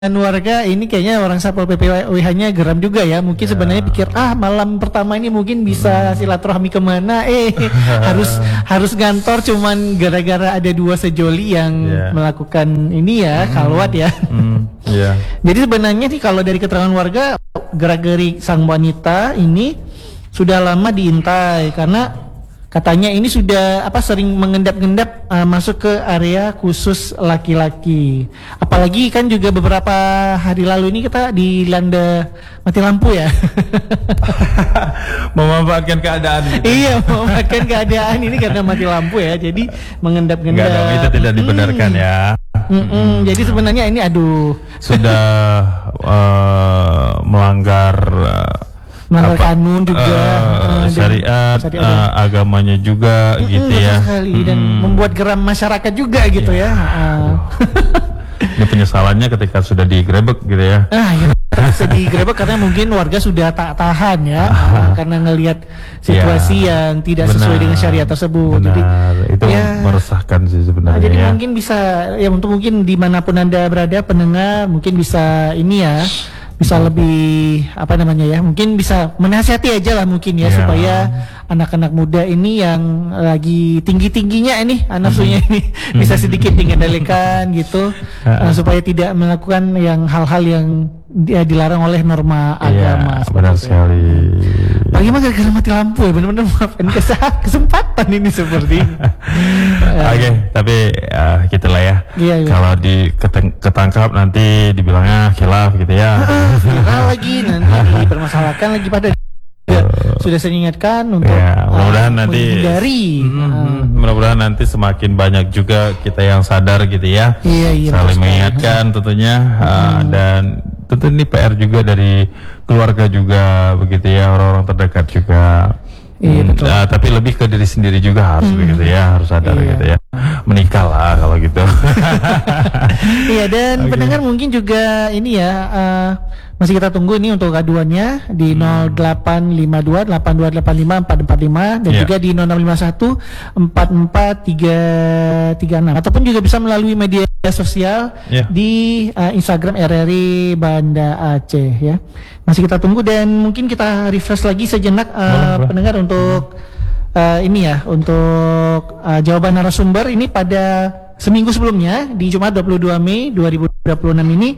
warga ini kayaknya orang Satpol PP WH-nya geram juga ya. Mungkin sebenarnya pikir malam pertama ini mungkin bisa silaturahmi kemana, harus ngantor cuman gara-gara ada dua sejoli yang melakukan ini ya, kalwat ya. Jadi sebenarnya sih kalau dari keterangan warga, gerak-gerik sang wanita ini sudah lama diintai karena katanya ini sudah sering mengendap-endap masuk ke area khusus laki-laki. Apalagi kan juga beberapa hari lalu ini kita dilanda mati lampu ya. Memanfaatkan keadaan gitu. Iya, memanfaatkan keadaan ini karena mati lampu ya. Jadi mengendap-endap. Enggak dong, itu tidak dibenarkan ya. Jadi sebenarnya ini sudah melanggar kanun juga, syariat, agamanya juga gitu ya. Sekali, dan membuat geram masyarakat juga gitu ya. Ini penyesalannya ketika sudah digrebek gitu ya. Bisa digrebek karena mungkin warga sudah tak tahan ya, karena ngelihat situasi yang tidak sesuai dengan syariat tersebut. Benar, jadi itu meresahkan sih sebenarnya. Jadi mungkin bisa ya, untuk mungkin dimanapun Anda berada pendengar, mungkin bisa ini ya, bisa lebih mungkin bisa menasihati aja lah mungkin ya, supaya anak-anak muda ini yang lagi tinggi-tingginya ini nafsunya ini bisa sedikit dikendalikan gitu, supaya tidak melakukan yang hal-hal yang dilarang oleh norma agama. Benar sekali. Bagaimana gara-gara mati lampu ya, benar-benar maafkan kesempatan ini seperti ini. Oke, tapi gitulah ya. Kalau ketangkap nanti dibilangnya khilaf gitu ya. Viral lagi, nanti dipermasalahkan lagi, pada sudah saya ingatkan untuk mudah-mudahan nanti menghindari. Mudah-mudahan nanti semakin banyak juga kita yang sadar gitu ya. Saling mengingatkan tentunya, dan tentu ini PR juga dari keluarga juga begitu ya, orang-orang terdekat juga. Betul. Tapi lebih ke diri sendiri juga harus begitu ya, harus sadar gitu ya. Menikah lah kalau gitu. Dan pendengar mungkin juga ini ya, masih kita tunggu ini untuk aduannya di 0852 8285 445 dan juga di 0651 443336, ataupun juga bisa melalui media sosial di Instagram RRI Banda Aceh ya. Masih kita tunggu, dan mungkin kita refresh lagi sejenak pendengar untuk ini ya, untuk jawaban narasumber ini pada seminggu sebelumnya di Jumat 22 Mei 2026 ini,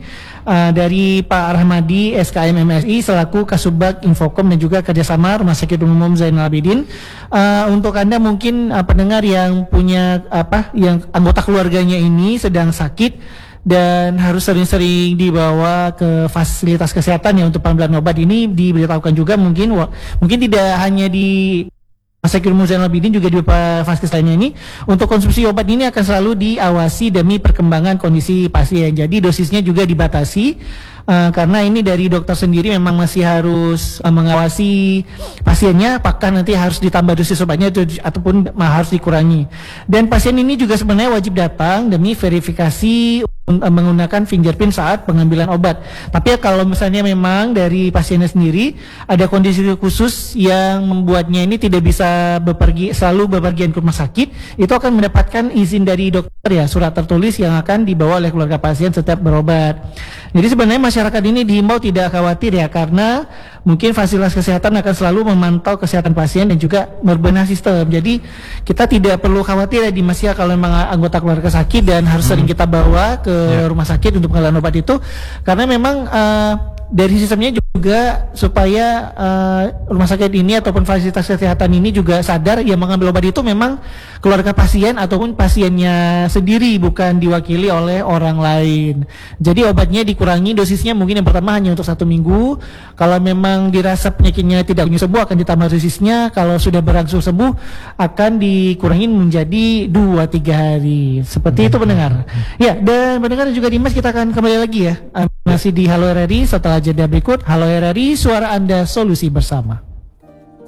dari Pak Rahmadi SKM MSI selaku Kasubag Infocom dan juga kerjasama Rumah Sakit Umum Zainal Abidin. Untuk Anda mungkin pendengar yang punya yang anggota keluarganya ini sedang sakit dan harus sering-sering dibawa ke fasilitas kesehatan ya untuk pengambilan obat, ini diberitahukan juga mungkin tidak hanya di Rumah Sakit Umum Zainal Abidin, juga di fasilitas lainnya ini untuk konsumsi obat ini akan selalu diawasi demi perkembangan kondisi pasien. Jadi dosisnya juga dibatasi, karena ini dari dokter sendiri memang masih harus mengawasi pasiennya apakah nanti harus ditambah dosis obatnya ataupun harus dikurangi. Dan pasien ini juga sebenarnya wajib datang demi verifikasi menggunakan fingerprint saat pengambilan obat. Tapi kalau misalnya memang dari pasiennya sendiri ada kondisi khusus yang membuatnya ini tidak bisa selalu bepergian ke rumah sakit, itu akan mendapatkan izin dari dokter ya, surat tertulis yang akan dibawa oleh keluarga pasien setiap berobat. Jadi sebenarnya masyarakat ini diimbau tidak khawatir ya, karena mungkin fasilitas kesehatan akan selalu memantau kesehatan pasien dan juga berbenah sistem. Jadi kita tidak perlu khawatir ya Dimas ya, kalau memang anggota keluarga sakit dan harus sering kita bawa ke rumah sakit untuk pengambilan obat itu, karena memang dari sistemnya juga supaya rumah sakit ini ataupun fasilitas kesehatan ini juga sadar yang mengambil obat itu memang keluarga pasien ataupun pasiennya sendiri, bukan diwakili oleh orang lain. Jadi obatnya dikurangi dosisnya, mungkin yang pertama hanya untuk 1 minggu. Kalau memang dirasa penyakitnya tidak sembuh akan ditambah dosisnya. Kalau sudah berangsur sembuh akan dikurangi menjadi 2-3 hari. Seperti itu pendengar. Ya, dan pendengar juga Dimas, kita akan kembali lagi ya, masih di Halo RRI setelah jeda berikut. Halo RRI, suara Anda, solusi bersama.